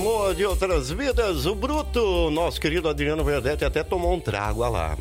Amor de Outras Vidas, o Bruto, nosso querido Adriano Verdete até tomou um trago lá.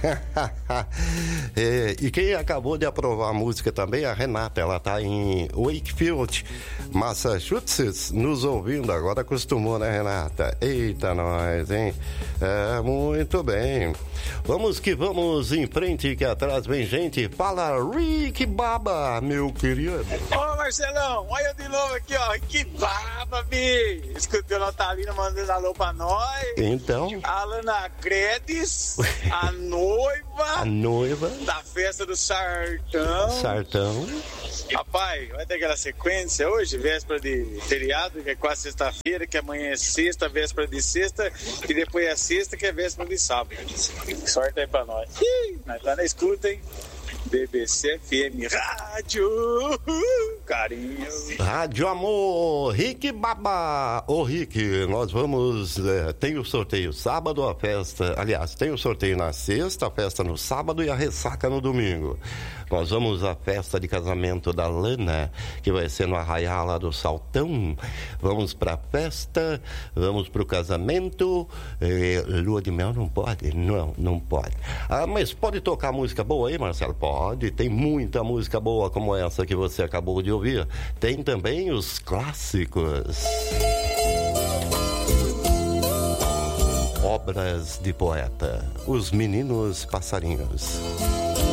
E quem acabou de aprovar a música também é a Renata, ela tá em Wakefield, Massachusetts, nos ouvindo agora, acostumou, né, Renata? Eita, nós, hein? Muito bem. Vamos que vamos em frente, que atrás vem gente. Fala, Rick Baba, meu querido. Ô, Marcelão, olha eu de novo aqui, ó. Que baba, bicho. Escutei o Natalino mandando alô pra nós. Então. A Alana Credes, a noiva. A noiva. Da festa do Sartão. Sartão. Rapaz, vai ter aquela sequência hoje, véspera de feriado, que é quase sexta-feira, que amanhã é sexta, véspera de sexta, e depois é sexta, que é véspera de sábado. Sorte aí pra nós. Nós tá na escuta, hein? BBC FM Rádio Carinho. Rádio Amor, Rick Baba. Ô Rick, nós vamos, tem o sorteio sábado, a festa, aliás, tem o sorteio na sexta, a festa no sábado e a ressaca no domingo. Nós vamos à festa de casamento da Lana, que vai ser no Arraial lá do Saltão. Vamos pra festa, vamos pro casamento. Lua de mel não pode? Não pode. Mas pode tocar música boa aí, Marcelo? Pode, tem muita música boa como essa que você acabou de ouvir. Tem também os clássicos. Obras de poeta, Os Meninos Passarinhos.